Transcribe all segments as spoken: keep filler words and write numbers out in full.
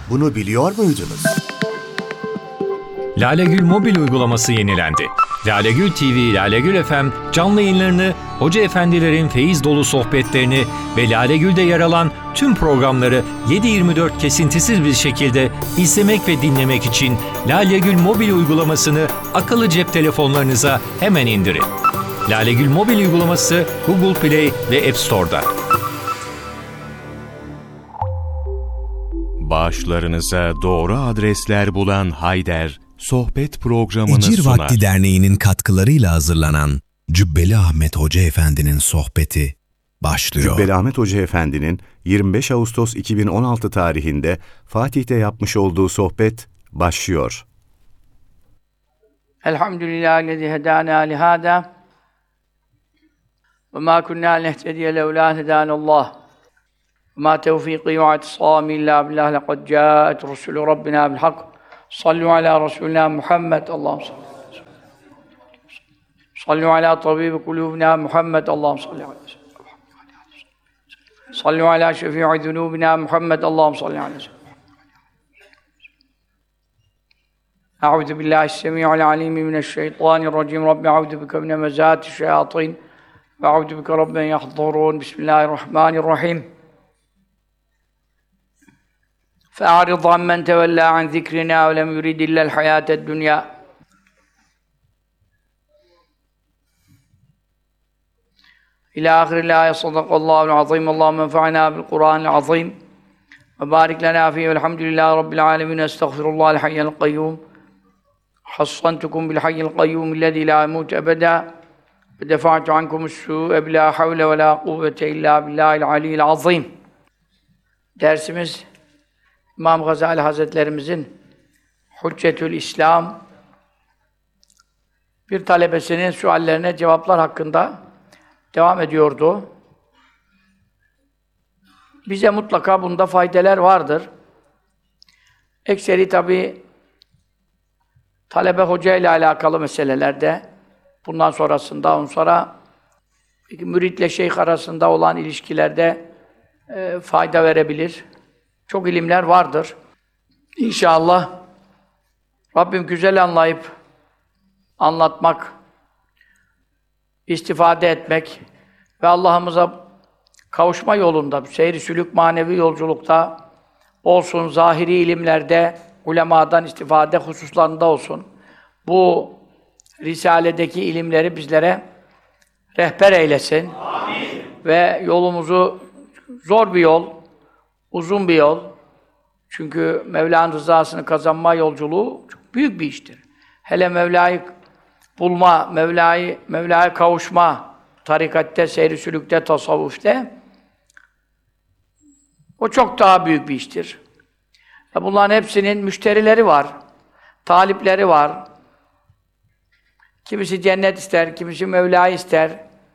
Bunu biliyor muydunuz? Lalegül mobil uygulaması yenilendi. Lalegül T V, Lalegül F M canlı yayınlarını, hoca efendilerin feyiz dolu sohbetlerini ve Lalegül'de yer alan tüm programları yedi yirmi dört kesintisiz bir şekilde izlemek ve dinlemek için Lalegül mobil uygulamasını akıllı cep telefonlarınıza hemen indirin. Lalegül mobil uygulaması Google Play ve App Store'da. Bağışlarınıza doğru adresler bulan Hayder, sohbet programını Ecir sunar. Vakti Derneği'nin katkılarıyla hazırlanan Cübbeli Ahmet Hoca Efendi'nin sohbeti başlıyor. Cübbeli Ahmet Hoca Efendi'nin yirmi beş Ağustos iki bin on altı tarihinde Fatih'te yapmış olduğu sohbet başlıyor. Elhamdülillahi hedâna lihâdâ ve mâ kunnâ nehtediye levlâ hedânallâh ve mâ tevfîkî ve i'tisâmî illâ billâh lekad câet rusulü rabbinâ bilhak. Sallu ala Resulina Muhammed. Allahümme salli. Sallu ala tabibi kulubina Muhammed. Allahümme salli aleyhi ve sellem. Sallu ala şefî'i zunubina Muhammed. Allahümme salli aleyhi ve sellem. Eûzu billahi s-semî'il alîm mineşşeytanirracîm. Rabbi eûzu bike min hemezâti'ş-şeyâtîn ve eûzu bike rabben yahdurûn. Bismillahirrahmanirrahim. فَاَعْرِضْ عَمَّنْ تَوَلَّى عَنْ ذِكْرِنَا وَلَمْ يُرِدْ إِلَّا الْحَيَاةَ الدُّنْيَا إلى آخر الآية. صدق الله العظيم. اللهم انفعنا بالقرآن العظيم وبارك لنا فيه والحمد لله رب العالمين. استغفر الله الحي القيوم. حصنتكم بالحي القيوم الذي لا يموت أبدا ودفعت عنكم السوء بلا حول ولا قوة إلا بالله العلي العظيم. Dersimiz İmam Gazali Hazretlerimizin Hüccetül İslam bir talebesinin suallerine cevaplar hakkında devam ediyordu. Bize mutlaka bunda faydeler vardır. Ekseri tabii talebe hoca ile alakalı meselelerde, bundan sonrasında, ondan sonra müritle şeyh arasında olan ilişkilerde e, fayda verebilir. Çok ilimler vardır. İnşallah Rabbim güzel anlayıp anlatmak, istifade etmek ve Allah'ımıza kavuşma yolunda, seyri sülük manevi yolculukta olsun, zahiri ilimlerde, ulemadan istifade hususlarında olsun. Bu Risale'deki ilimleri bizlere rehber eylesin. Amin. Ve yolumuzu, zor bir yol, uzun bir yol. Çünkü Mevla'nın rızasını kazanma yolculuğu çok büyük bir iştir. Hele Mevla'yı bulma, Mevla'yı Mevla'ya kavuşma, tarikatte, seyri sülükte, tasavvufte o çok daha büyük bir iştir. Bunların hepsinin müşterileri var, talipleri var. Kimisi cennet ister, kimisi Mevla'yı ister.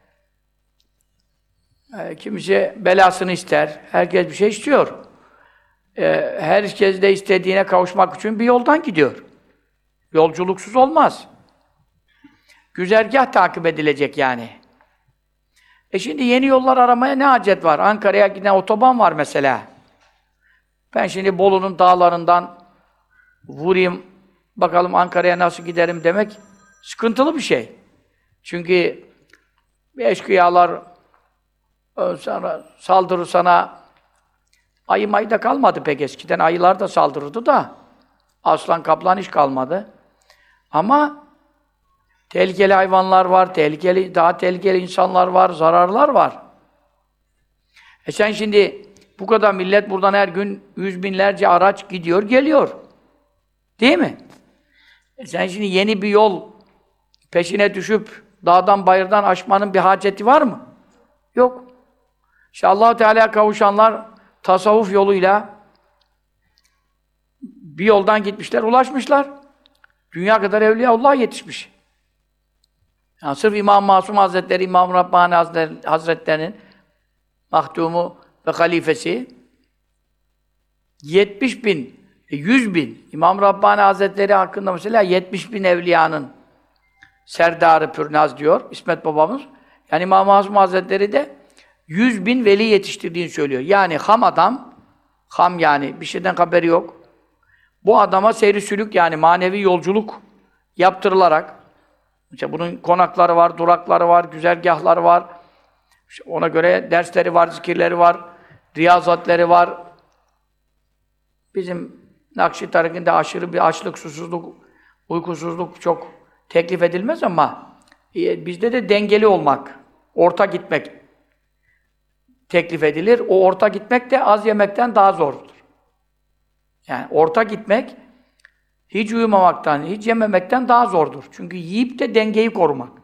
Kimisi belasını ister. Herkes bir şey istiyor. Herkes de istediğine kavuşmak için bir yoldan gidiyor. Yolculuksuz olmaz. Güzergah takip edilecek yani. E şimdi yeni yollar aramaya ne hacet var? Ankara'ya giden otoban var mesela. Ben şimdi Bolu'nun dağlarından vurayım, bakalım Ankara'ya nasıl giderim demek sıkıntılı bir şey. Çünkü eşkıyalar sana saldırır sana. Ayı mayı da kalmadı pek eskiden. Ayılar da saldırırdı da aslan kaplan hiç kalmadı. Ama tehlikeli hayvanlar var, tehlikeli, daha tehlikeli insanlar var, zararlar var. E sen şimdi bu kadar millet buradan her gün yüz binlerce araç gidiyor, geliyor. Değil mi? E sen şimdi yeni bir yol peşine düşüp dağdan bayırdan aşmanın bir haceti var mı? Yok. İşte Allah-u Teala'ya kavuşanlar tasavvuf yoluyla bir yoldan gitmişler, ulaşmışlar. Dünya kadar Evliyaullah yetişmiş. Yani sırf İmam Masum Hazretleri, İmam Rabbani Hazretleri'nin mahdumu ve halifesi yetmiş bin, yüz bin İmam Rabbani Hazretleri hakkında mesela yetmiş bin evliyanın serdarı pürnaz diyor İsmet babamız. Yani İmam Masum Hazretleri de yüz bin veli yetiştirdiğini söylüyor. Yani ham adam, ham yani bir şeyden haberi yok. Bu adama seyri sülük yani manevi yolculuk yaptırılarak, işte bunun konakları var, durakları var, güzergahları var, işte ona göre dersleri var, zikirleri var, riyazatleri var. Bizim Nakşi tarikinde aşırı bir açlık, susuzluk, uykusuzluk çok teklif edilmez ama e, bizde de dengeli olmak, orta gitmek teklif edilir. O orta gitmek de az yemekten daha zordur. Yani orta gitmek, hiç uyumamaktan, hiç yememekten daha zordur. Çünkü yiyip de dengeyi korumak.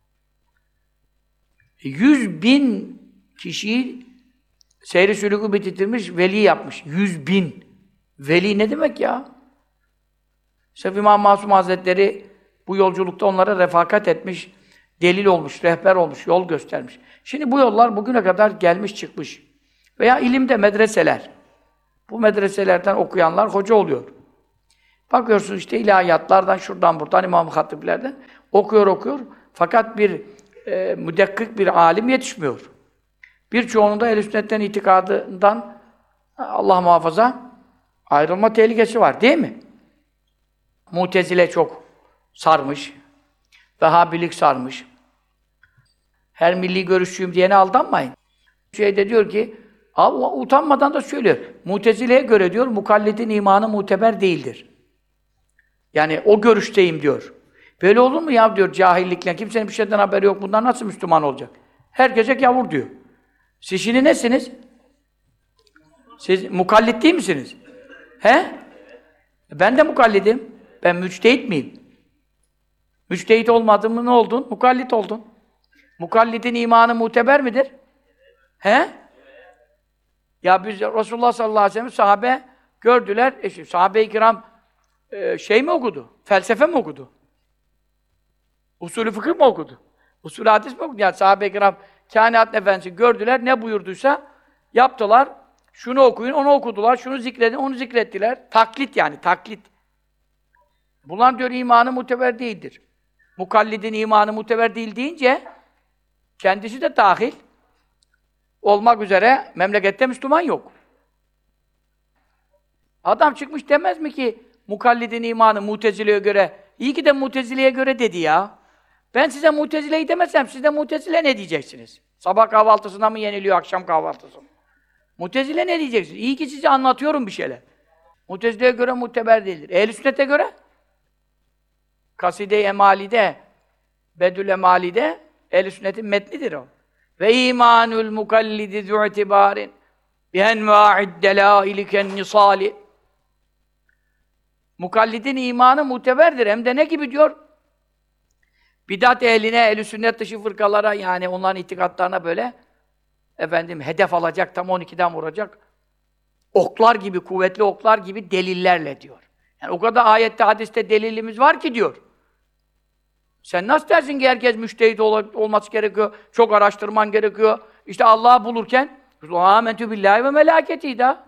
Yüz bin kişiyi seyri sülûkü bitirmiş, veli yapmış. Yüz bin. Veli ne demek ya? Sırf İmam Masum Hazretleri bu yolculukta onlara refakat etmiş, delil olmuş, rehber olmuş, yol göstermiş. Şimdi bu yollar bugüne kadar gelmiş çıkmış. Veya ilimde medreseler. Bu medreselerden okuyanlar hoca oluyor. Bakıyorsun işte ilahiyatlardan, şuradan buradan, İmam-ı Hatiplerden okuyor okuyor. Fakat bir e, müdekkik bir alim yetişmiyor. Birçoğunun da ehl-i sünnetten itikadından Allah muhafaza ayrılma tehlikesi var, değil mi? Mutezile çok sarmış. Vehhabilik sarmış. Her milli görüşçüyüm diyene aldanmayın. Şeyde diyor ki, Allah utanmadan da söylüyor. Mutezile'ye göre diyor, mukallidin imanı muteber değildir. Yani o görüşteyim diyor. Böyle olur mu ya diyor cahillikle, kimsenin bir şeyden haberi yok, bundan nasıl Müslüman olacak? Herkese gavur diyor. Siz şimdi nesiniz? Siz mukallid değil misiniz? He? Ben de mukallidim. Ben müçtehit miyim? Müçtehit olmadın mı ne oldun? Mukallid oldun. Mukallidin imanı muteber midir? He? Ya biz Resulullah sallallahu aleyhi ve sellem sahabe gördüler. E şimdi, sahabe-i kiram e, şey mi okudu? Felsefe mi okudu? Usulü fıkıh mı okudu? Usulü hadis mi okudu? Yani sahabe-i kiram kainat efendisi gördüler, ne buyurduysa yaptılar. Şunu okuyun, onu okudular. Şunu zikredin, onu zikrettiler. Taklit yani, taklit. Bunlar diyor imanı muteber değildir. Mukallidin imanı muteber değil deyince kendisi de dahil olmak üzere memlekette Müslüman yok. Adam çıkmış demez mi ki mukallidin imanı Mutezile'ye göre, iyi ki de Mutezile'ye göre dedi ya. Ben size Mutezile'yi demesem, siz de Mutezile ne diyeceksiniz? Sabah kahvaltısına mı yeniliyor, akşam kahvaltısı mı? Mutezile ne diyeceksiniz? İyi ki size anlatıyorum bir şeyler. Mutezile'ye göre muteber değildir. Ehl-i sünnete göre Kaside-i Emali'de, Bedül Emali'de Ehl-i sünnetin metnidir o. Ve imanul mukallidi zu'tibarin bi enva'id delaili kennisali. Mukallidin imanı muteberdir. Hem de ne gibi diyor? Bidat ehline, ehl-i sünnet dışı fırkalara, yani onların itikatlarına böyle efendim hedef alacak, tam on ikiden vuracak oklar gibi, kuvvetli oklar gibi delillerle diyor. Yani o kadar ayette, hadiste delilimiz var ki diyor. Sen nasıl dersin ki herkes müştehit ol olması gerekiyor, çok araştırman gerekiyor. İşte Allah'ı bulurken âmentü billahi ve melâketî da.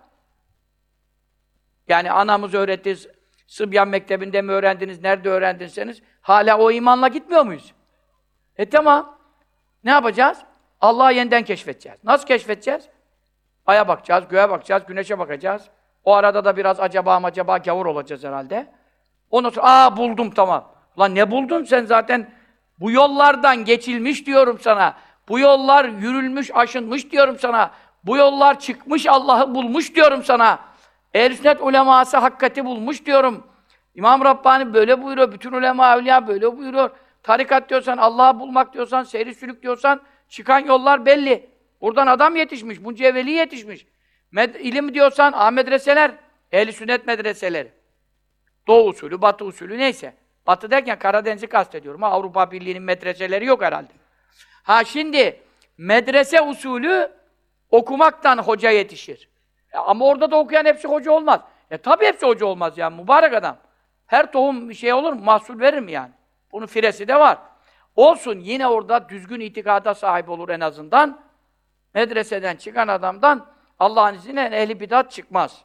Yani anamız öğretti, Sıbyan Mektebi'nde mi öğrendiniz, nerede öğrendiyseniz hala o imanla gitmiyor muyuz? E tamam. Ne yapacağız? Allah'ı yeniden keşfedeceğiz. Nasıl keşfedeceğiz? Aya bakacağız, göğe bakacağız, güneşe bakacağız. O arada da biraz acaba acaba gavur olacağız herhalde. Ondan sonra aa buldum tamam. Lan ne buldun sen zaten? Bu yollardan geçilmiş diyorum sana. Bu yollar yürülmüş, aşınmış diyorum sana. Bu yollar çıkmış, Allah'ı bulmuş diyorum sana. Ehl-i sünnet uleması hakikati bulmuş diyorum. İmam Rabbani böyle buyuruyor, bütün ulema evliya böyle buyuruyor. Tarikat diyorsan, Allah'ı bulmak diyorsan, seyri sülük diyorsan çıkan yollar belli. Buradan adam yetişmiş, bunca veli yetişmiş. Med ilim diyorsan, ah medreseler, ehl-i sünnet medreseleri. Doğu usulü, batı usulü neyse. Batı derken Karadeniz'i kastediyorum. Ha, Avrupa Birliği'nin medreseleri yok herhalde. Ha şimdi, medrese usulü okumaktan hoca yetişir. E, ama orada da okuyan hepsi hoca olmaz. E tabi hepsi hoca olmaz yani, mübarek adam. Her tohum bir şey olur mu? Mahsul verir mi yani? Bunun firesi de var. Olsun, yine orada düzgün itikada sahip olur en azından. Medreseden çıkan adamdan Allah'ın izniyle ehli bidat çıkmaz.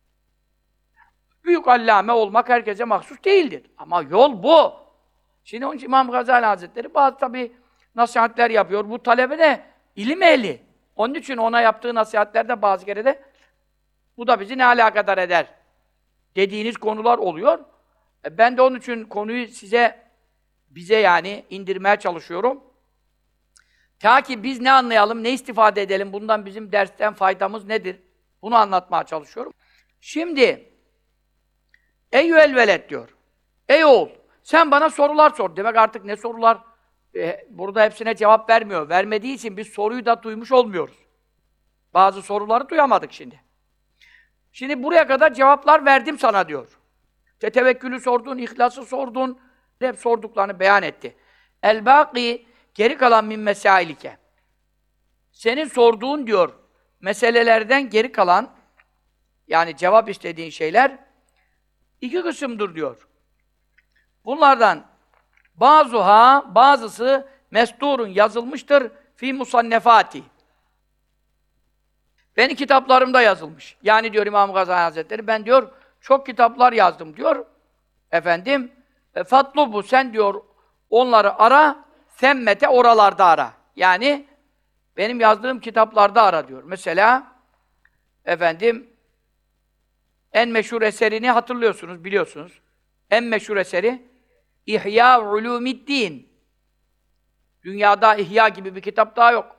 Büyük allame olmak herkese mahsus değildir. Ama yol bu. Şimdi onun için İmam Gazali Hazretleri bazı tabi nasihatler yapıyor. Bu talebe de ilim ehli. Onun için ona yaptığı nasihatlerde bazı kere de bu da bizi ne alakadar eder dediğiniz konular oluyor. E, ben de onun için konuyu size, bize yani indirmeye çalışıyorum. Ta ki biz ne anlayalım, ne istifade edelim, bundan bizim dersten faydamız nedir? Bunu anlatmaya çalışıyorum. Şimdi, Eyyüel veled diyor. Ey oğul, sen bana sorular sor. Demek artık ne sorular? Ee, burada hepsine cevap vermiyor. Vermediği için biz soruyu da duymuş olmuyoruz. Bazı soruları duyamadık şimdi. Şimdi buraya kadar cevaplar verdim sana diyor. Te tevekkülü sordun, ihlası sordun. Hep sorduklarını beyan etti. El-bâki, geri kalan min mesailike. Senin sorduğun diyor, meselelerden geri kalan, yani cevap istediğin şeyler, iki kısımdır diyor. Bunlardan bazıha, bazısı mesturun yazılmıştır fi musannefati. Benim kitaplarımda yazılmış. Yani diyor İmam Gazali Hazretleri, ben diyor çok kitaplar yazdım diyor. Efendim, e, fatlubu sen diyor onları ara, semmete oralarda ara. Yani benim yazdığım kitaplarda ara diyor. Mesela efendim en meşhur eserini hatırlıyorsunuz, biliyorsunuz. En meşhur eseri İhya Ulumiddin. Dünyada İhya gibi bir kitap daha yok.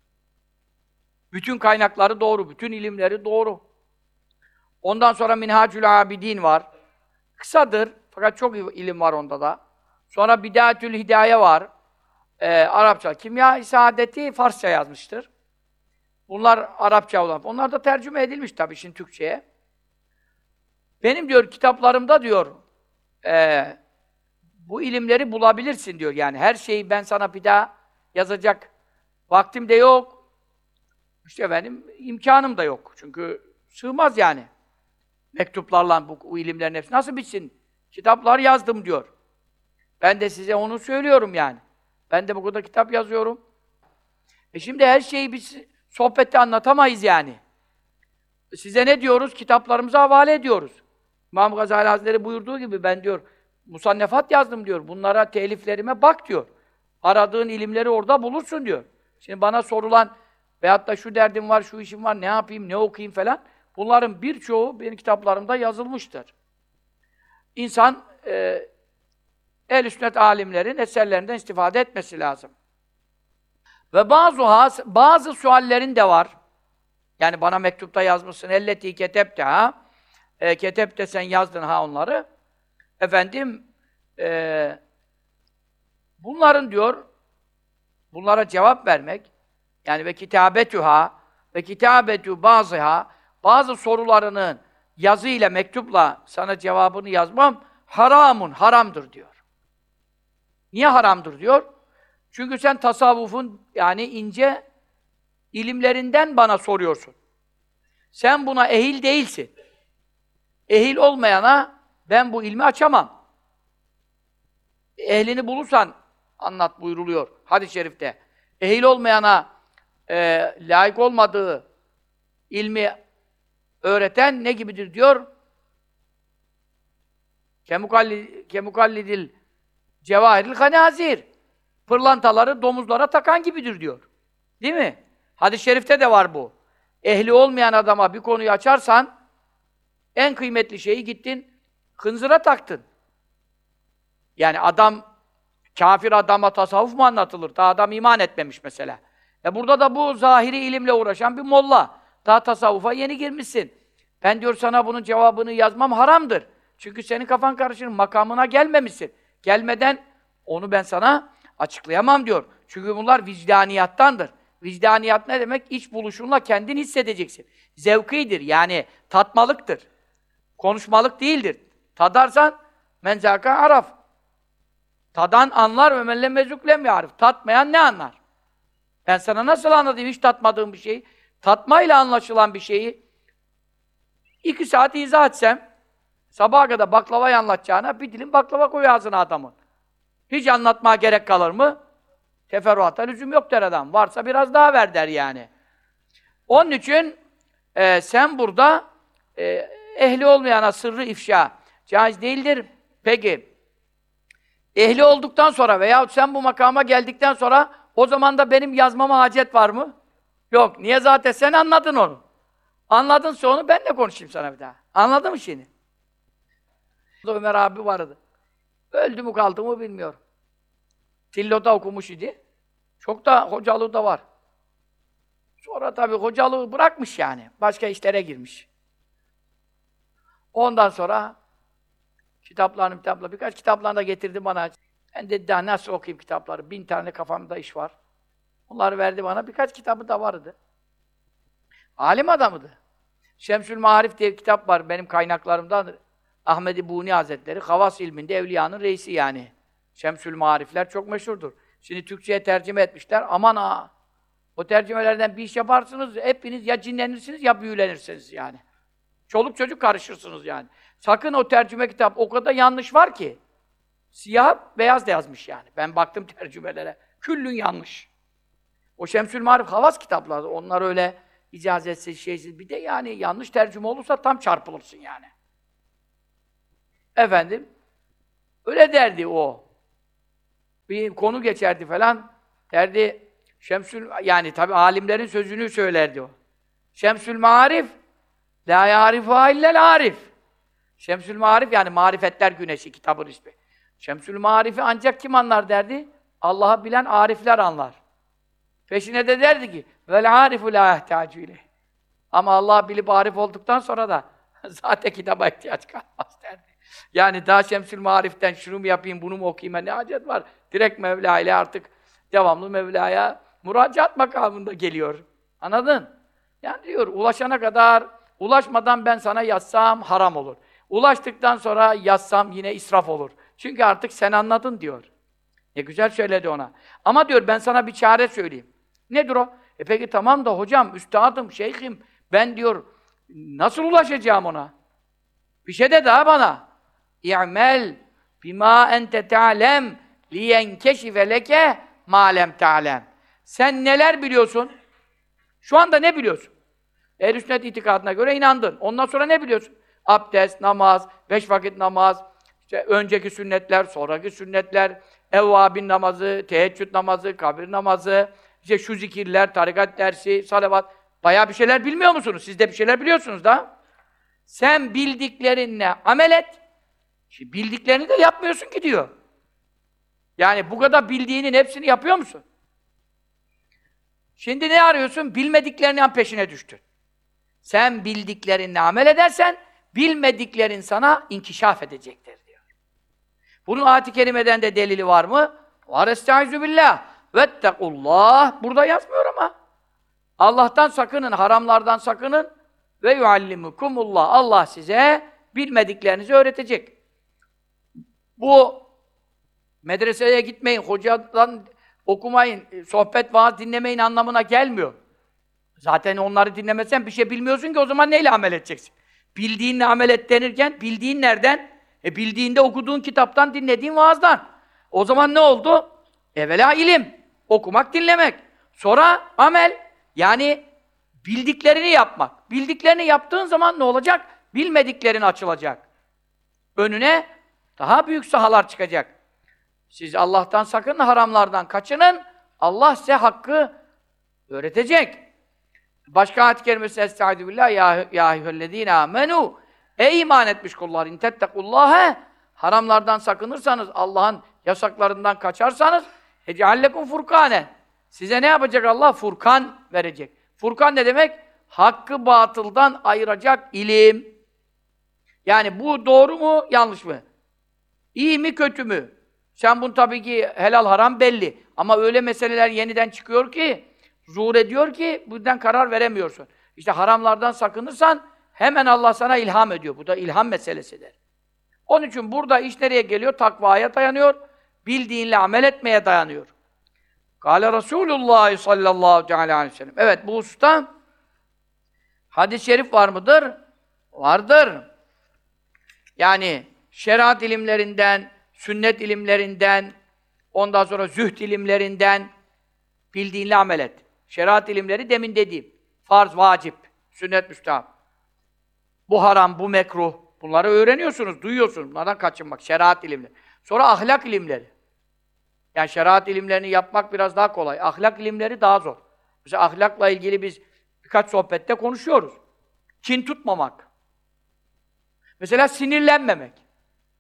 Bütün kaynakları doğru, bütün ilimleri doğru. Ondan sonra Minhacül Abidin var. Kısadır fakat çok ilim var onda da. Sonra Bidâetül Hidaye var. Ee, Arapça. Kimya-i Saadet'i Farsça yazmıştır. Bunlar Arapça olan. Onlar da tercüme edilmiş tabii şimdi Türkçe'ye. Benim diyor kitaplarımda diyor e, bu ilimleri bulabilirsin diyor. Yani her şeyi ben sana bir daha yazacak vaktim de yok. İşte benim imkanım da yok. Çünkü sığmaz yani. Mektuplarla bu, bu ilimlerin hepsi nasıl bitsin? Kitaplar yazdım diyor. Ben de size onu söylüyorum yani. Ben de bu kadar kitap yazıyorum. E şimdi her şeyi biz sohbette anlatamayız yani. Size ne diyoruz? Kitaplarımıza havale ediyoruz. İmam Gazali Hazretleri buyurduğu gibi ben diyor musannefat yazdım diyor. Bunlara, teliflerime bak diyor. Aradığın ilimleri orada bulursun diyor. Şimdi bana sorulan veyahut da şu derdim var, şu işim var, ne yapayım, ne okuyayım falan. Bunların birçoğu benim kitaplarımda yazılmıştır. İnsan e, ehl-i sünnet alimlerin eserlerinden istifade etmesi lazım. Ve bazı bazı suallerin de var. Yani bana mektupta yazmışsın. Elleti ketebte ha. E, ketebte sen yazdın ha onları. Efendim e, bunların diyor bunlara cevap vermek yani ve kitabetüha ve kitabetü bazıha bazı sorularının yazıyla, mektupla sana cevabını yazmam haramun, haramdır diyor. Niye haramdır diyor? Çünkü sen tasavvufun yani ince ilimlerinden bana soruyorsun. Sen buna ehil değilsin. Ehil olmayana ben bu ilmi açamam. Ehlini bulursan anlat buyruluyor hadis-i şerifte. Ehil olmayana e, layık olmadığı ilmi öğreten ne gibidir diyor? Kemukallid, kemukallidil cevahiril hanazir. Pırlantaları domuzlara takan gibidir diyor. Değil mi? Hadis-i şerifte de var bu. Ehli olmayan adama bir konuyu açarsan en kıymetli şeyi gittin hınzıra taktın. Yani adam kafir adama tasavvuf mu anlatılır? Daha adam iman etmemiş mesela. E burada da bu zahiri ilimle uğraşan bir molla. Daha tasavvufa yeni girmişsin. Ben diyor sana bunun cevabını yazmam haramdır. Çünkü senin kafan karışır, makamına gelmemişsin. Gelmeden onu ben sana açıklayamam diyor. Çünkü bunlar vicdaniyattandır. Vicdaniyat ne demek? İç buluşunla kendin hissedeceksin. Zevkidir, yani tatmalıktır. Konuşmalık değildir. Tadarsan menzaka araf. Tadan anlar ve men lem mezuklem yarif. Tatmayan ne anlar? Ben sana nasıl anlatayım hiç tatmadığım bir şeyi? Tatmayla anlaşılan bir şeyi iki saat izah etsem sabaha kadar baklavayı anlatacağına bir dilim baklava koy ağzına adamın. Hiç anlatmaya gerek kalır mı? Teferruata lüzum yok der adam. Varsa biraz daha ver der yani. Onun için e, sen burada e, ehli olmayana sırrı ifşa caiz değildir. Peki ehli olduktan sonra veyahut sen bu makama geldikten sonra o zaman da benim yazmama hacet var mı? Yok. Niye zaten sen anladın onu? Anladınsa onu ben de konuşayım sana bir daha. Anladın mı şimdi? Ömer abi vardı. Öldü mü kaldı mı bilmiyorum. Tillo'da okumuş idi. Çok da hocalığı da var. Sonra tabii hocalığı bırakmış yani. Başka işlere girmiş. Ondan sonra kitaplarını, kitaplarını, birkaç kitaplarını da getirdi bana. Ben dedi daha nasıl okuyayım kitapları? Bin tane kafamda iş var. Onları verdi bana. Birkaç kitabı da vardı. Alim adamıydı. Şemsül Maarif diye bir kitap var benim kaynaklarımdan. Ahmed-i Buni Hazretleri, Havas ilminde evliyanın reisi yani. Şemsül Maarifler çok meşhurdur. Şimdi Türkçe'ye tercüme etmişler. Aman ha! O tercümelerden bir iş yaparsınız, hepiniz ya cinlenirsiniz ya büyülenirsiniz yani. Çoluk çocuk karışırsınız yani. Sakın o tercüme kitap, o kadar yanlış var ki. Siyah, beyaz da yazmış yani. Ben baktım tercümelere. Küllün yanlış. O Şemsül Maarif Havas kitapları, onlar öyle icazetsiz, şeysiz. Bir de yani yanlış tercüme olursa tam çarpılırsın yani. Efendim, öyle derdi o. Bir konu geçerdi falan, derdi Şemsül, yani tabi alimlerin sözünü söylerdi o. Şemsül Maarif, la yarifuha illel arif. Şemsül Maarif yani marifetler güneşi kitabın ismi. Şemsül Maarif'i ancak kim anlar derdi? Allah'ı bilen arifler anlar. Peşine de derdi ki, vel arifu la ihtâcü ileyh. Ama Allah'ı bilip arif olduktan sonra da zaten kitaba ihtiyaç kalmaz derdi. Yani daha Şemsül Maarif'ten şunu mu yapayım, bunu mu okuyayım, ne hacet var? Direkt Mevla ile artık devamlı Mevla'ya müracaat makamında geliyor. Anladın? Yani diyor, ulaşana kadar, ulaşmadan ben sana yazsam haram olur. Ulaştıktan sonra yazsam yine israf olur. Çünkü artık sen anladın diyor. Ne güzel söyledi ona. Ama diyor, ben sana bir çare söyleyeyim. Nedir o? E peki tamam da hocam, üstadım, şeyhim, ben diyor, nasıl ulaşacağım ona? Bir şey de daha bana. İ'mel bima ente ta'lem liyenkeşife leke ma lem ta'lem. Sen neler biliyorsun? Şu anda ne biliyorsun? Ehl-i sünnet itikadına göre inandın. Ondan sonra ne biliyorsun? Abdest, namaz, beş vakit namaz, işte önceki sünnetler, sonraki sünnetler, evvabin namazı, teheccüd namazı, kabir namazı, işte şu zikirler, tarikat dersi, salavat. Bayağı bir şeyler bilmiyor musunuz? Siz de bir şeyler biliyorsunuz da. Sen bildiklerinle amel et. Şimdi bildiklerini de yapmıyorsun ki diyor. Yani bu kadar bildiğinin hepsini yapıyor musun? Şimdi ne arıyorsun? Bilmediklerinin peşine düştün. Sen bildiklerinle amel edersen, bilmediklerin sana inkişaf edecektir diyor. Bunun ayet-i kerimeden de delili var mı? Var, estaizu billah. Vettekullah. Burada yazmıyor ama. Allah'tan sakının, haramlardan sakının. Ve yuallimukumullah. Allah size bilmediklerinizi öğretecek. Bu medreseye gitmeyin, hocadan okumayın, sohbet, vaaz dinlemeyin anlamına gelmiyor. Zaten onları dinlemezsen bir şey bilmiyorsun ki o zaman neyle amel edeceksin? Bildiğinle amel et denirken, bildiğin nereden? E bildiğinde okuduğun kitaptan, dinlediğin vaazdan. O zaman ne oldu? Evvela ilim, okumak, dinlemek. Sonra amel, yani bildiklerini yapmak. Bildiklerini yaptığın zaman ne olacak? Bilmediklerin açılacak. Önüne daha büyük sahalar çıkacak. Siz Allah'tan sakının, haramlardan kaçının. Allah size hakkı öğretecek. Başka ayet-i kerimesi estaizu billah ya eyyühellezîne âmenû. Ey iman etmiş kullar, in tettekullâhe, haramlardan sakınırsanız, Allah'ın yasaklarından kaçarsanız, ec'allekum furkâne. Size ne yapacak Allah? Furkan verecek. Furkan ne demek? Hakkı batıldan ayıracak ilim. Yani bu doğru mu, yanlış mı? İyi mi, kötü mü? Sen bunu tabii ki helal haram belli. Ama öyle meseleler yeniden çıkıyor ki, zuhur ediyor ki bundan karar veremiyorsun. İşte haramlardan sakınırsan hemen Allah sana ilham ediyor. Bu da ilham meselesidir. Onun için burada iş nereye geliyor? Takvaya dayanıyor. Bildiğinle amel etmeye dayanıyor. Kâle Resulullah sallallahu aleyhi ve sellem. Evet, bu hususta hadis-i şerif var mıdır? Vardır. Yani şeriat ilimlerinden, sünnet ilimlerinden, ondan sonra zühd ilimlerinden bildiğinle amel et. Şeriat ilimleri demin dediğim. Farz, vacip, sünnet, müstahap. Bu haram, bu mekruh. Bunları öğreniyorsunuz, duyuyorsunuz. Bunlardan kaçınmak. Şeriat ilimleri. Sonra ahlak ilimleri. Yani şeriat ilimlerini yapmak biraz daha kolay. Ahlak ilimleri daha zor. Mesela ahlakla ilgili biz birkaç sohbette konuşuyoruz. Kin tutmamak. Mesela sinirlenmemek.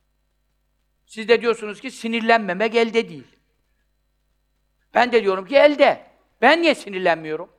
Siz de diyorsunuz ki sinirlenmemek elde değil. Ben de diyorum ki elde. Ben niye sinirlenmiyorum?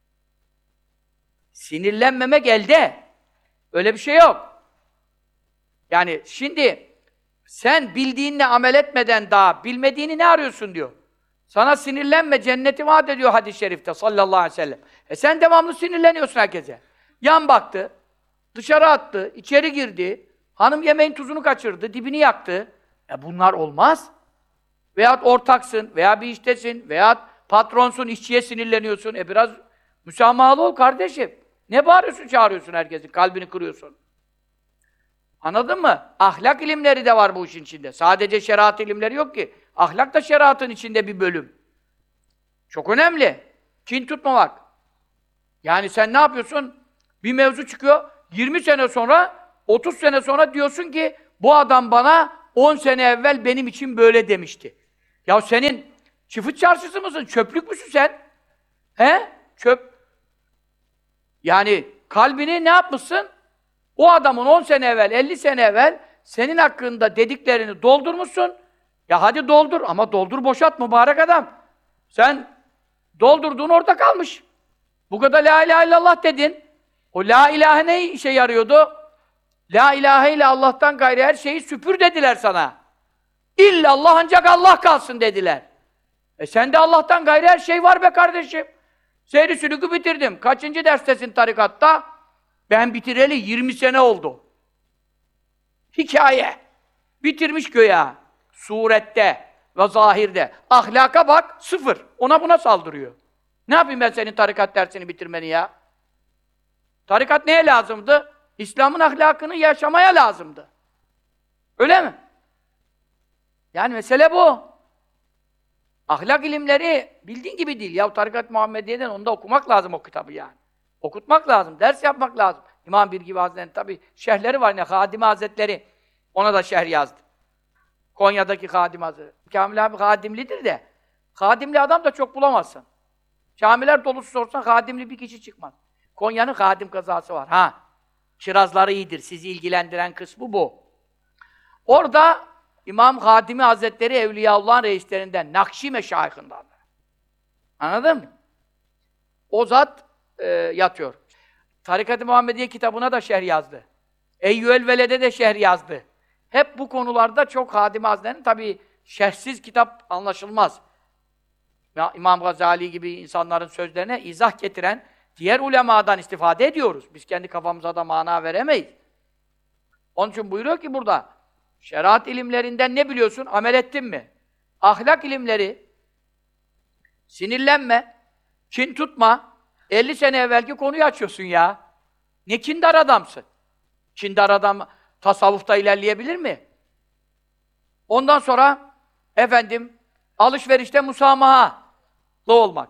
Sinirlenmemek elde. Öyle bir şey yok. Yani şimdi sen bildiğinle amel etmeden daha bilmediğini ne arıyorsun diyor. Sana sinirlenme, cenneti vaat ediyor hadis-i şerifte sallallahu aleyhi ve sellem. E sen devamlı sinirleniyorsun herkese. Yan baktı, dışarı attı, içeri girdi, hanım yemeğin tuzunu kaçırdı, dibini yaktı. E bunlar olmaz. Veyahut ortaksın, veya bir iştesin, veyahut patronsun, işçiye sinirleniyorsun. E biraz müsamahalı ol kardeşim. Ne bağırıyorsun, çağırıyorsun herkesin, kalbini kırıyorsun. Anladın mı? Ahlak ilimleri de var bu işin içinde. Sadece şeriat ilimleri yok ki. Ahlak da şeriatın içinde bir bölüm. Çok önemli. Kin tutmamak. Yani sen ne yapıyorsun? Bir mevzu çıkıyor, yirmi sene sonra, otuz sene sonra diyorsun ki bu adam bana on sene evvel benim için böyle demişti. Ya senin çıfıt çarşısı mısın? Çöplük müsün sen? He? Çöp. Yani kalbini ne yapmışsın? O adamın on sene evvel, elli sene evvel senin hakkında dediklerini doldurmuşsun. Ya hadi doldur ama doldur boşalt mübarek adam. Sen doldurduğun orada kalmış. Bu kadar la ilahe illallah dedin. O la ilahe ne işe yarıyordu? La ilahe ile Allah'tan gayrı her şeyi süpür dediler sana. İllallah ancak Allah kalsın dediler. E sende Allah'tan gayrı her şey var be kardeşim. Seyri sülükü bitirdim. Kaçıncı derstesin tarikatta? Ben bitireli yirmi sene oldu. Hikaye. Bitirmiş göya. Surette ve zahirde. Ahlaka bak, sıfır. Ona buna saldırıyor. Ne yapayım ben senin tarikat dersini bitirmeni ya? Tarikat neye lazımdı? İslam'ın ahlakını yaşamaya lazımdı. Öyle mi? Yani mesele bu. Ahlak ilimleri bildiğin gibi değil. Ya Tarikat Muhammediye'den onu da okumak lazım o kitabı yani. Okutmak lazım, ders yapmak lazım. İmam Birgivi Hazretleri'nin tabii şerhleri var. Yani Hadimi Hazretleri ona da şerh yazdı. Konya'daki Hadim Hazretleri. Kamil abi hadimlidir de. Hadimli adam da çok bulamazsın. Camiler dolusu sorsan hadimli bir kişi çıkmaz. Konya'nın hadim kazası var. Ha. Kirazları iyidir. Sizi ilgilendiren kısmı bu. Orada İmam Hadimi Hazretleri Evliyaullah'ın reislerinden, Nakşi meşayihinden. Anladın mı? O zat e, yatıyor. Tarikat-ı Muhammediye kitabına da şerh yazdı. Eyyüel Veled'e de şerh yazdı. Hep bu konularda çok Hadimi Hazretleri'nin tabii şerhsiz kitap anlaşılmaz. Ya, İmam Gazali gibi insanların sözlerine izah getiren diğer ulemadan istifade ediyoruz. Biz kendi kafamıza da mana veremeyiz. Onun için buyuruyor ki burada, şeriat ilimlerinden ne biliyorsun? Amel ettin mi? Ahlak ilimleri, sinirlenme, kin tutma. elli sene evvelki konuyu açıyorsun ya. Ne kindar adamsın? Kindar adam tasavvufta ilerleyebilir mi? Ondan sonra efendim alışverişte musamahalı olmak.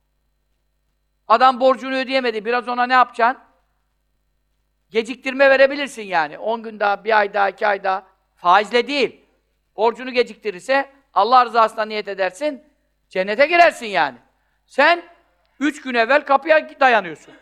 Adam borcunu ödeyemedi. Biraz ona ne yapacaksın? Geciktirme verebilirsin yani. on gün daha, bir ay daha, iki ay daha. Faizle değil. Borcunu geciktirirse Allah rızasına niyet edersin, cennete girersin yani. Sen üç gün evvel kapıya dayanıyorsun.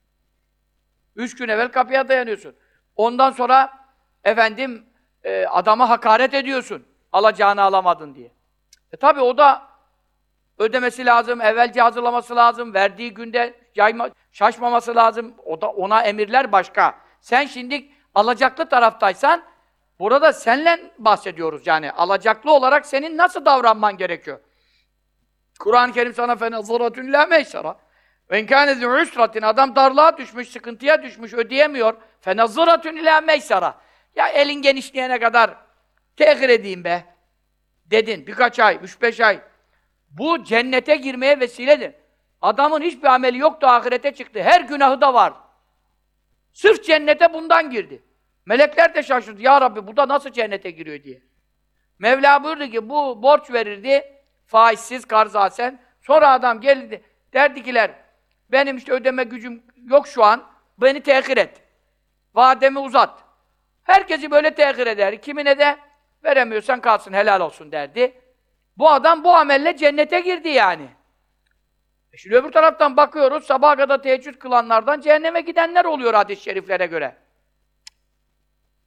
Üç gün evvel kapıya dayanıyorsun. Ondan sonra efendim e, adama hakaret ediyorsun. Alacağını alamadın diye. E tabi o da ödemesi lazım, evvelce hazırlaması lazım, verdiği günde yayma, şaşmaması lazım. O da ona emirler başka. Sen şimdi alacaklı taraftaysan, burada seninle bahsediyoruz yani. Alacaklı olarak senin nasıl davranman gerekiyor? Kur'an-ı Kerim sana فَنَظُرَةٌ لَا مَيْسَرَةٌ وَاِنْ كَانَ ذُو عُسْرَةٍ Adam darlığa düşmüş, sıkıntıya düşmüş, ödeyemiyor. فَنَظُرَةٌ لَا مَيْسَرَةٌ Ya elin genişleyene kadar tehir edeyim be. Dedin birkaç ay, üç beş ay. Bu cennete girmeye vesiledir. Adamın hiçbir ameli yoktu, ahirete çıktı. Her günahı da var. Sırf cennete bundan girdi. Melekler de şaşırdı. Ya Rabbi bu da nasıl cennete giriyor diye. Mevla buyurdu ki bu borç verirdi. Faizsiz, karzasen. Sonra adam geldi. Derdikiler benim işte ödeme gücüm yok şu an. Beni tehir et. Vademi uzat. Herkesi böyle tehir eder. Kimine de veremiyorsan kalsın, helal olsun derdi. Bu adam bu amelle cennete girdi yani. E şimdi öbür taraftan bakıyoruz, sabaha kadar teheccüd kılanlardan cehenneme gidenler oluyor hadis-i şeriflere göre.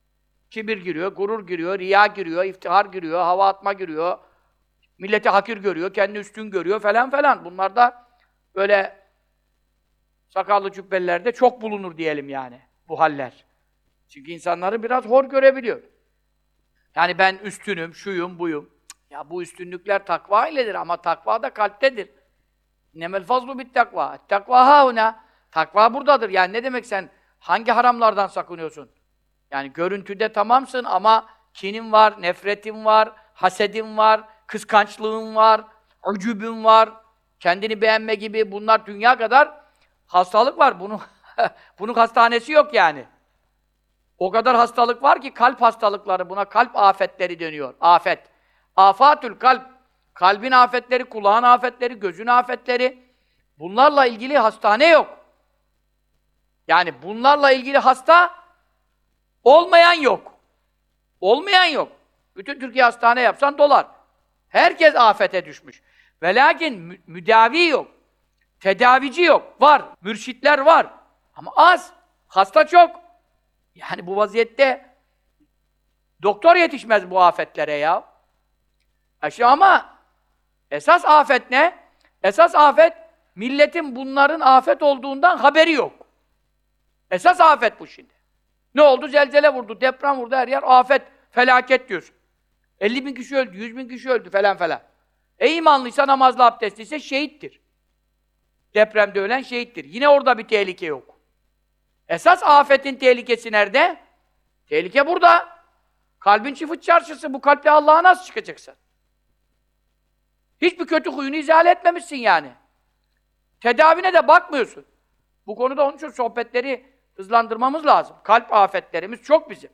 Kibir giriyor, gurur giriyor, riya giriyor, iftihar giriyor, hava atma giriyor. Milleti hakir görüyor, kendini üstün görüyor falan falan. Bunlar da böyle sakallı cübbelilerde çok bulunur diyelim yani bu haller. Çünkü insanları biraz hor görebiliyor. Yani ben üstünüm, şuyum, buyum. Ya bu üstünlükler takva iledir ama takva da kalptedir. Nemel fazlu bit takva. Takva hauna. Takva buradadır. Yani ne demek sen hangi haramlardan sakınıyorsun? Yani görüntüde tamamsın ama kinin var, nefretin var, hasedin var, kıskançlığın var, ucubun var, kendini beğenme gibi bunlar dünya kadar hastalık var. Bunun bunun hastanesi yok yani. O kadar hastalık var ki kalp hastalıkları, buna kalp afetleri deniyor. Afet. Afatül kalp. Kalbin afetleri, kulağın afetleri, gözün afetleri. Bunlarla ilgili hastane yok. Yani bunlarla ilgili hasta olmayan yok. Olmayan yok. Bütün Türkiye hastane yapsan dolar. Herkes afete düşmüş. Ve lakin mü müdavi yok. Tedavici yok. Var. Mürşitler var. Ama az. Hasta çok. Yani bu vaziyette doktor yetişmez bu afetlere ya. İşte ama esas afet ne? Esas afet milletin bunların afet olduğundan haberi yok. Esas afet bu şimdi. Ne oldu? Zelzele vurdu, deprem vurdu, her yer afet, felaket diyorsun. elli bin kişi öldü, yüz bin kişi öldü falan falan. E imanlıysa, namazlı, abdestliyse şehittir. Depremde ölen şehittir. Yine orada bir tehlike yok. Esas afetin tehlikesi nerede? Tehlike burada. Kalbin çıfıt çarşısı. Bu kalple Allah'a nasıl çıkacaksın? Hiçbir kötü huyunu izale etmemişsin yani. Tedavine de bakmıyorsun. Bu konuda onun için sohbetleri hızlandırmamız lazım. Kalp afetlerimiz çok bizim.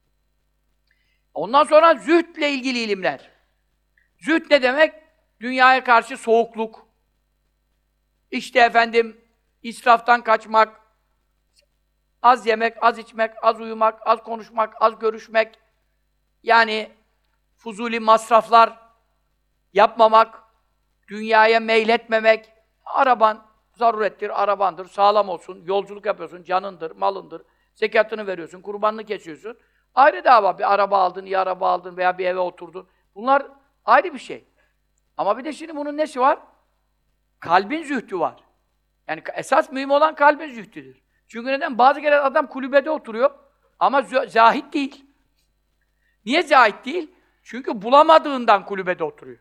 Ondan sonra zühdle ilgili ilimler. Zühd ne demek? Dünyaya karşı soğukluk. İşte efendim, israftan kaçmak, az yemek, az içmek, az uyumak, az konuşmak, az görüşmek, yani fuzuli masraflar yapmamak, dünyaya meyletmemek, araban zarurettir, arabandır, sağlam olsun, yolculuk yapıyorsun, canındır, malındır, zekatını veriyorsun, kurbanını kesiyorsun. Ayrı dava, bir araba aldın, iyi araba aldın veya bir eve oturdun. Bunlar ayrı bir şey. Ama bir de şimdi bunun nesi var? Kalbin zühdü var. Yani esas mühim olan kalbin zühdüdür. Çünkü neden? Bazı kere adam kulübede oturuyor ama zahid değil. Niye zahid değil? Çünkü bulamadığından kulübede oturuyor.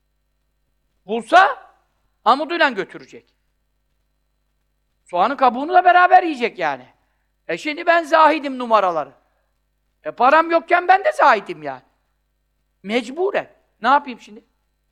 Bulsa amuduyla götürecek. Soğanın kabuğunu da beraber yiyecek yani. E şimdi ben zahidim numaraları. E param yokken ben de zahidim yani. Mecburen. Ne yapayım şimdi?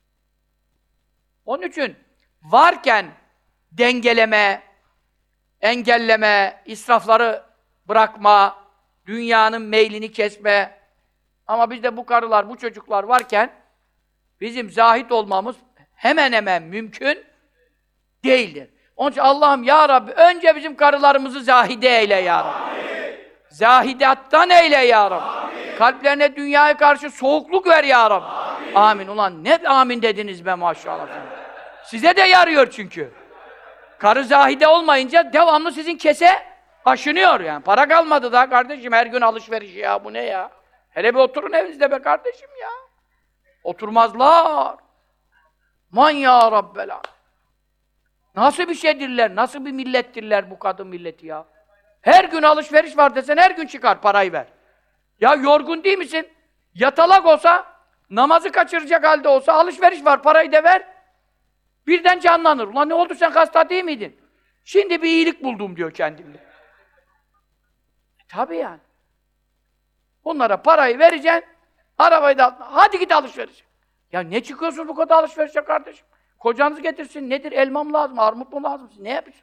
Onun için varken dengeleme, engelleme, israfları bırakma, dünyanın meylini kesme. Ama bizde bu karılar, bu çocuklar varken bizim zahid olmamız hemen hemen mümkün değildir. Onun için Allah'ım ya Rabbi önce bizim karılarımızı zahide eyle ya Rabbi. Amin. Zahidattan eyle ya Rabbi. Amin. Kalplerine dünyaya karşı soğukluk ver ya Rabbi. Amin. Amin. Ulan ne amin dediniz be maşallah. Size de yarıyor çünkü. Karı zahide olmayınca devamlı sizin kese aşınıyor yani. Para kalmadı da kardeşim, her gün alışveriş ya, bu ne ya? Hele bir oturun evinizde be kardeşim ya. Oturmazlar. Man ya Rabbel Alem. Nasıl bir şeydirler, nasıl bir millettirler bu kadın milleti ya? Her gün alışveriş var desen her gün çıkar, parayı ver. Ya yorgun değil misin? Yatalak olsa, namazı kaçıracak halde olsa, alışveriş var, parayı da ver. Birden canlanır. Ulan ne oldu, sen hasta değil miydin? Şimdi bir iyilik buldum diyor kendimde. E, tabii yani. Bunlara parayı vereceksin, arabayı da hadi git alışveriş. Ya ne çıkıyorsun bu kadar alışverişe kardeşim? Kocanız getirsin, nedir? Elma mı lazım, armut mu lazım? Ne yapıyorsun?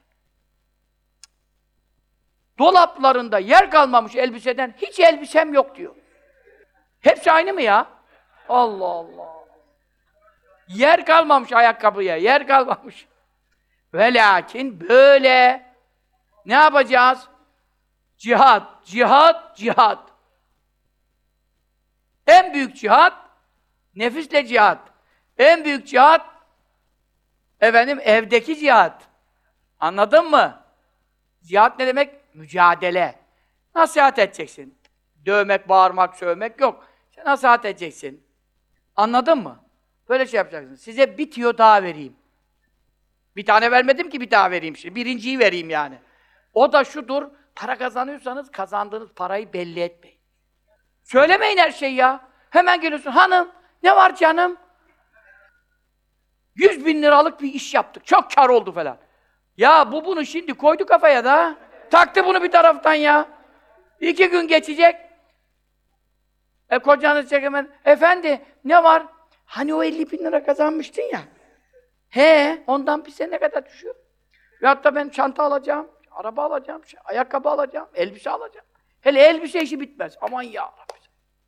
Dolaplarında yer kalmamış elbiseden, hiç elbisem yok diyor. Hepsi aynı mı ya? Allah Allah! Yer kalmamış ayakkabıya, yer kalmamış. Ve lakin böyle ne yapacağız? Cihat, cihat, cihat. En büyük cihat, nefisle cihat. En büyük cihat, efendim evdeki cihat. Anladın mı? Cihat ne demek? Mücadele. Nasihat edeceksin. Dövmek, bağırmak, sövmek yok. Sen nasihat edeceksin. Anladın mı? Böyle şey yapacaksın. Size bir tüyo daha vereyim. Bir tane vermedim ki bir daha vereyim şimdi. Birinciyi vereyim yani. O da şudur, para kazanıyorsanız kazandığınız parayı belli etmeyin. Söylemeyin her şeyi ya. Hemen geliyorsun, hanım, ne var canım? Yüz bin liralık bir iş yaptık, çok kar oldu falan. Ya bu bunu şimdi koydu kafaya da, taktı bunu bir taraftan ya. İki gün geçecek. E kocanız çekemen, efendi ne var? Hani o elli bin lira kazanmıştın ya. He, ondan bir sene kadar düşüyor. Veyahut da ben çanta alacağım, araba alacağım, ayakkabı alacağım, elbise alacağım. Hele elbise işi bitmez. Aman ya Rabbi.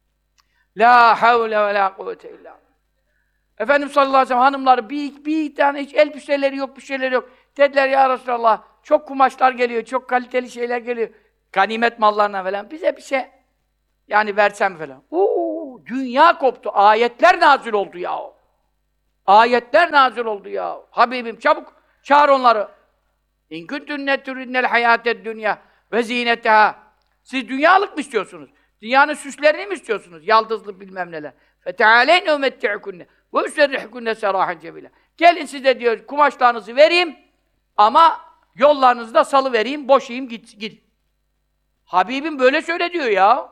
La havle ve la kuvvete illa. Efendimiz sallallahu aleyhi ve sellem hanımları bir, bir tane hiç elbiseleri yok, bir şeyleri yok. Dediler ya Resulallah, çok kumaşlar geliyor, çok kaliteli şeyler geliyor. Ganimet mallarına falan. Bize bir şey yani versem falan. Oo, dünya koptu. Ayetler nazil oldu ya. Ayetler nazil oldu ya. Habibim çabuk çağır onları. İn kuntunne turinnel hayated dünya ve zineteha. Siz dünyalık mı istiyorsunuz? Dünyanın süslerini mi istiyorsunuz? Yaldızlı bilmem neler. Feteâleyne umetti'ukunne ve üserrihkunne serâhen cemîlâ. Gelin size diyor kumaşlarınızı vereyim ama yollarınızı da salıvereyim, boşayayım git git. Habibim böyle söyle diyor ya.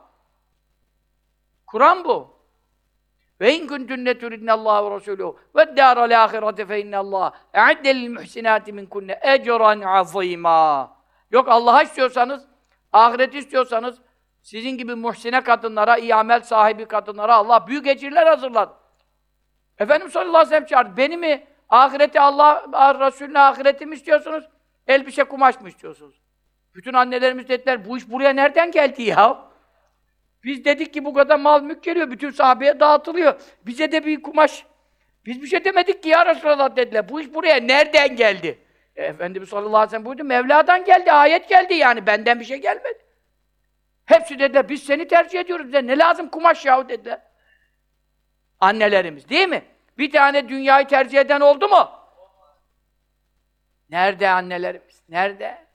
Kur'an bu. Ve in kuntunne turidnallâhe ve rasûlûhû ve'd-dâral âhirete fe innallâhe e'adde lil muhsinâti minkunne ecran azîmâ. Yok Allah'a istiyorsanız, ahireti istiyorsanız sizin gibi muhsine kadınlara, iyi amel sahibi kadınlara Allah büyük ecirler hazırladı. Efendimiz sallallahu aleyhi ve sellem çağırdı. Beni mi, ahireti Allah, Resulüne ahireti mi istiyorsunuz? Elbise, kumaş mı istiyorsunuz? Bütün annelerimiz dediler, bu iş buraya nereden geldi ya? Biz dedik ki bu kadar mal mülk geliyor, bütün sahabeye dağıtılıyor. Bize de bir kumaş. Biz bir şey demedik ki ya Resulallah dediler. Bu iş buraya nereden geldi? E, Efendimiz sallallahu aleyhi ve sellem buyurdu, Mevla'dan geldi, ayet geldi yani, benden bir şey gelmedi. Hepsi dediler, biz seni tercih ediyoruz dediler. Ne lazım kumaş yahu dediler. Annelerimiz, değil mi? Bir tane dünyayı tercih eden oldu mu? Nerede annelerimiz? Nerede?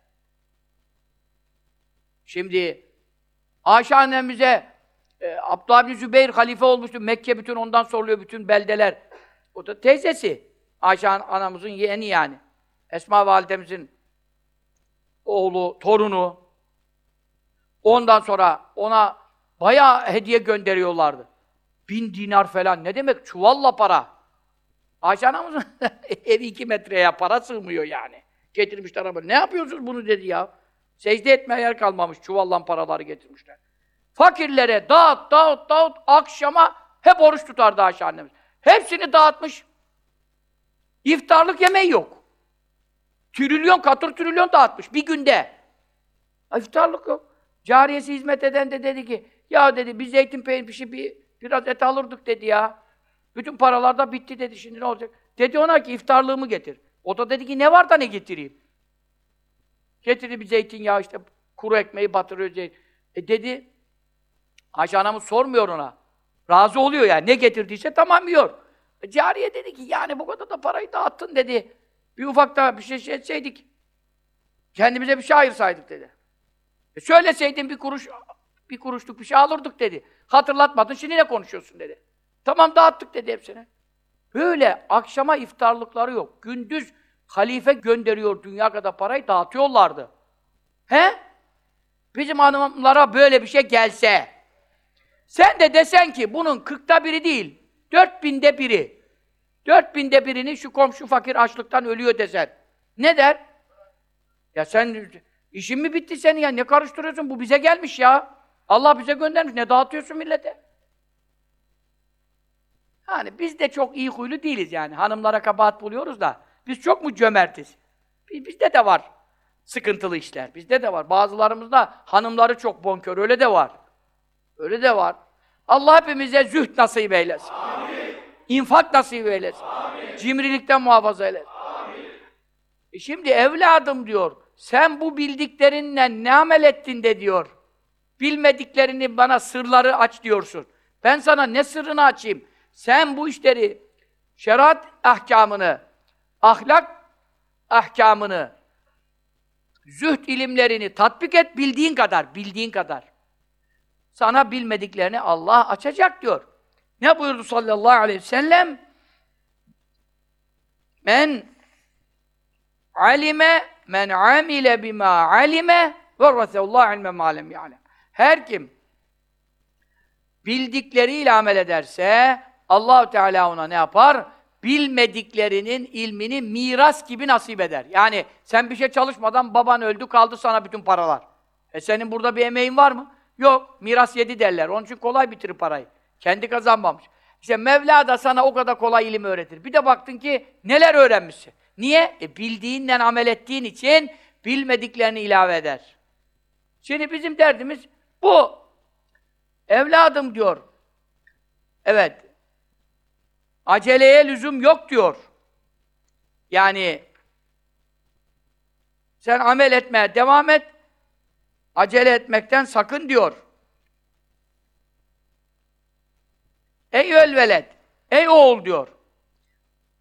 Şimdi Ayşe annemize e, Abdullah bin Zübeyir halife olmuştu. Mekke bütün ondan soruluyor, bütün beldeler. O da teyzesi. Ayşe anamızın yeğeni yani. Esma validemizin oğlu, torunu. Ondan sonra ona bayağı hediye gönderiyorlardı. Bin dinar falan. Ne demek? Çuvalla para. Ayşe anamızın evi iki metreye para sığmıyor yani. Getirmişler ama. Ne yapıyorsunuz bunu dedi ya. Secde etmeye yer kalmamış. Çuvallan paraları getirmişler. Fakirlere dağıt, dağıt, dağıt. Akşama hep oruç tutardı Ayşe annemiz. Hepsini dağıtmış. İftarlık yemeği yok. Trilyon, katır trilyon dağıtmış bir günde. İftarlık yok. Cariyesi hizmet eden de dedi ki, ya dedi, biz zeytin peynir pişi bir, biraz et alırdık dedi ya. Bütün paralar da bitti dedi, şimdi ne olacak? Dedi ona ki, iftarlığımı getir. O da dedi ki, ne var da ne getireyim? Getirdi bir zeytinyağı işte, kuru ekmeği batırıyor zeytin. E dedi, Ayşe anamız sormuyor ona. Razı oluyor yani, ne getirdiyse tamam yiyor. E, cariye dedi ki, yani bu kadar da parayı dağıttın dedi. Bir ufak da bir şey, şey etseydik, kendimize bir şey ayırsaydık dedi. E söyleseydin bir kuruş, bir kuruşluk bir şey alırdık dedi. Hatırlatmadın, şimdi ne konuşuyorsun dedi. Tamam dağıttık dedi hepsine. Böyle akşama iftarlıkları yok. Gündüz halife gönderiyor dünya kadar parayı dağıtıyorlardı. He? Bizim hanımlara böyle bir şey gelse, sen de desen ki bunun kırkta biri değil, dört binde biri, dört binde birini şu komşu fakir açlıktan ölüyor desen, ne der? Ya sen, işin mi bitti senin ya? Ne karıştırıyorsun? Bu bize gelmiş ya. Allah bize göndermiş. Ne dağıtıyorsun millete? Yani biz de çok iyi huylu değiliz yani. Hanımlara kabahat buluyoruz da. Biz çok mu cömertiz? Bizde de var sıkıntılı işler. Bizde de var. Bazılarımızda hanımları çok bonkör. Öyle de var. Öyle de var. Allah hepimize zühd nasip eylesin. Amin. İnfak nasip eylesin. Amin. Cimrilikten muhafaza eylesin. Amin. E şimdi evladım diyor, sen bu bildiklerinle ne amel ettin de diyor. Bilmediklerini bana sırları aç diyorsun. Ben sana ne sırrını açayım? Sen bu işleri, şeriat ahkamını, ahlak ahkamını, zühd ilimlerini tatbik et bildiğin kadar, bildiğin kadar. sana bilmediklerini Allah açacak diyor. Ne buyurdu sallallahu aleyhi ve sellem? Men alime, men amile bima alime verraseullah ilme ma lem ya'lem. Her kim bildikleriyle amel ederse Allah-u Teala ona ne yapar? Bilmediklerinin ilmini miras gibi nasip eder. Yani sen bir şey çalışmadan baban öldü, kaldı sana bütün paralar. E senin burada bir emeğin var mı? Yok. Miras yedi derler. Onun için kolay bitirir parayı. Kendi kazanmamış. İşte Mevla da sana o kadar kolay ilim öğretir. Bir de baktın ki neler öğrenmişsin. Niye? E bildiğinle amel ettiğin için bilmediklerini ilave eder. Şimdi bizim derdimiz bu. Evladım diyor. Evet. Aceleye lüzum yok diyor. Yani sen amel etmeye devam et. Acele etmekten sakın diyor. Ey veled, ey oğul diyor.